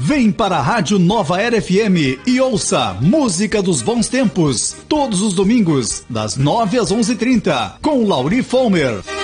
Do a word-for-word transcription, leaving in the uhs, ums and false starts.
Vem para a Rádio Nova Era F M e ouça Música dos Bons Tempos, todos os domingos, das nove às onze e trinta, com Lauri Fomer.